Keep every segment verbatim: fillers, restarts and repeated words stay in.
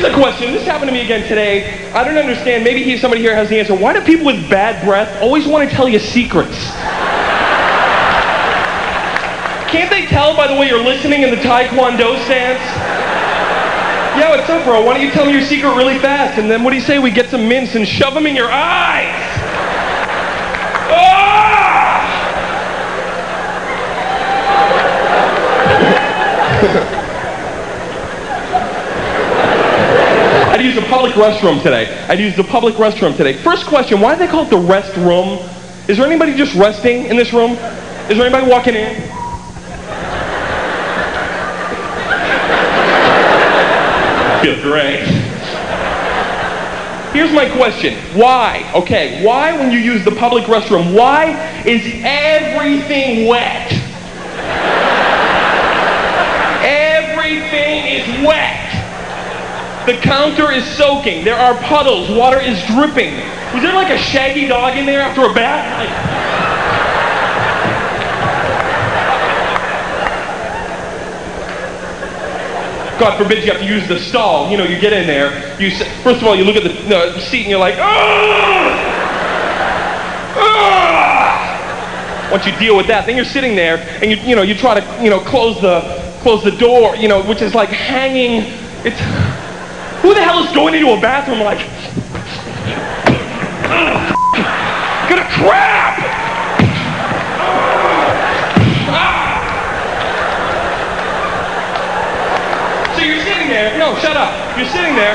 Here's a question. This happened to me again today. I don't understand. Maybe he, somebody here has the answer. Why do people with bad breath always want to tell you secrets? Can't they tell by the way you're listening in the Taekwondo stance? Yeah, what's up, bro? Why don't you tell me your secret really fast? And then what do you say? We get some mints and shove them in your eyes. Ah! I'd use the public restroom today. I'd use the public restroom today. First question, why do they call it the rest room? Is there anybody just resting in this room? Is there anybody walking in? Feels great. Here's my question. Why? Okay, why when you use the public restroom, why is everything wet? Everything is wet. The counter is soaking. There are puddles. Water is dripping. Was there like a shaggy dog in there after a bath? Like, God forbid you have to use the stall. You know, you get in there. You first of all, you look at the uh, seat and you're like, oh! Oh! Once you deal with that, then you're sitting there and you you know you try to you know close the close the door. You know, which is like hanging. It's who the hell is going into a bathroom like gonna crap? No, shut up. You're sitting there.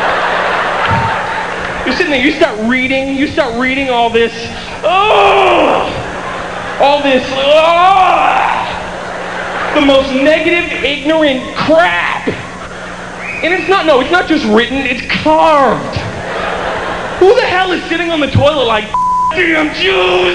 You're sitting there. You start reading. You start reading all this. Oh! All this. Oh! The most negative, ignorant crap. And it's not, no, it's not just written. It's carved. Who the hell is sitting on the toilet like, damn Jews?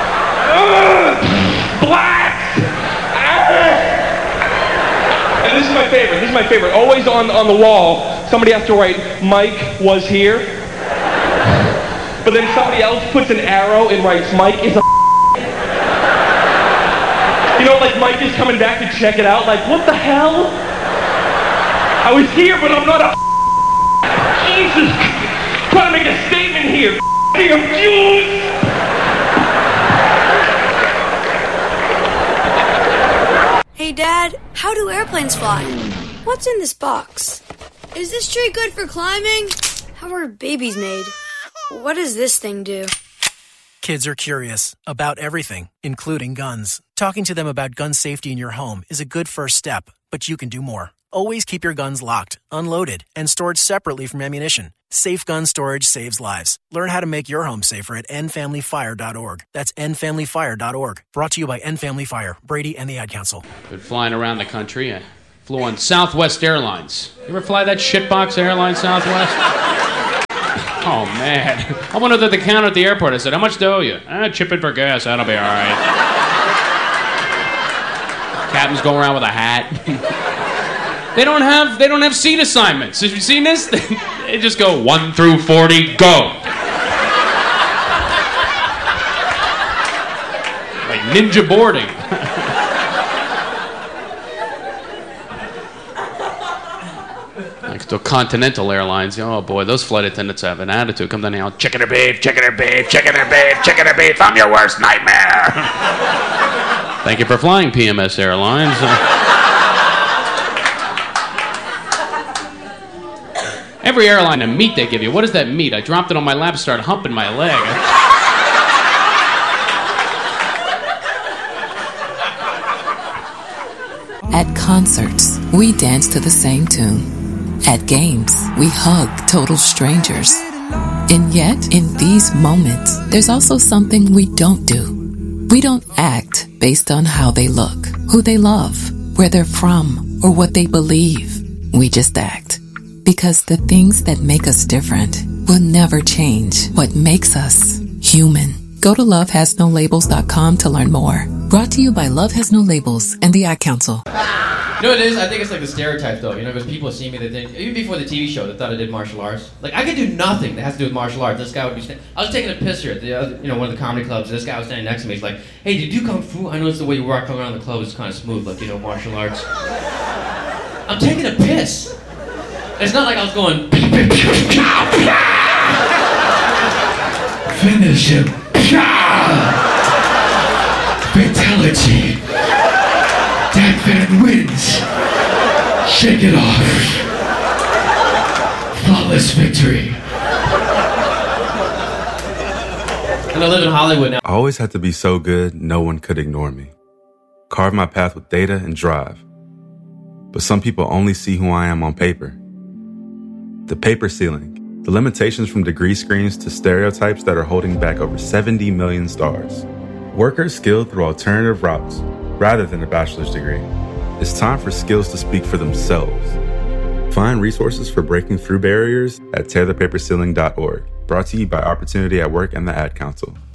Ugh! Blacks! Ah! And this is my favorite, this is my favorite. Always on, on the wall, somebody has to write, Mike was here. But then somebody else puts an arrow and writes, Mike is a You know, like Mike is coming back to check it out, like, what the hell? I was here, but I'm not a Jesus, trying to make a statement here. Damn Jews! Hey, Dad, how do airplanes fly? What's in this box? Is this tree good for climbing? How are babies made? What does this thing do? Kids are curious about everything, including guns. Talking to them about gun safety in your home is a good first step, but you can do more. Always keep your guns locked, unloaded, and stored separately from ammunition. Safe gun storage saves lives. Learn how to make your home safer at end family fire dot org. That's end family fire dot org. Brought to you by End Family Fire, Brady, and the Ad Council. Been flying around the country. I flew on Southwest Airlines. You ever fly that shitbox airline, Southwest? Oh, man. I went up to the counter at the airport. I said, how much do I owe you? Ah, chip in for gas. That'll be all right. Captain's going around with a hat. They don't have they don't have seat assignments. Have you seen this? They just go one through forty, go. Like ninja boarding. Like the Continental Airlines. Oh boy, those flight attendants have an attitude. Come down here, chicken or beef, chicken or beef, chicken or beef, chicken or beef. I'm your worst nightmare. Thank you for flying, P M S Airlines. Every airline, a meat they give you. What is that meat? I dropped it on my lap, started humping my leg. At concerts, we dance to the same tune. At games, we hug total strangers. And yet, in these moments, there's also something we don't do. We don't act based on how they look, who they love, where they're from, or what they believe. We just act. Because the things that make us different will never change what makes us human. Go to love has no labels dot com to learn more. Brought to you by Love Has No Labels and the Ad Council. You know what it is? I think it's like the stereotype, though. You know, because people see me, they think, even before the T V show, they thought I did martial arts. Like, I could do nothing that has to do with martial arts. This guy would be sta- I was taking a piss here at the other, you know, one of the comedy clubs. This guy was standing next to me. He's like, hey, did you kung fu? I noticed the way you walk around the club is kind of smooth, like, you know, martial arts. I'm taking a piss. It's not like I was going. Finish him. Fatality. Dan Van wins. Shake it off. Flawless victory. And I live in Hollywood now. I always had to be so good, no one could ignore me. Carve my path with data and drive. But some people only see who I am on paper. The paper ceiling. The limitations from degree screens to stereotypes that are holding back over seventy million stars. Workers skilled through alternative routes, rather than a bachelor's degree. It's time for skills to speak for themselves. Find resources for breaking through barriers at tear the paper ceiling dot org. Brought to you by Opportunity at Work and the Ad Council.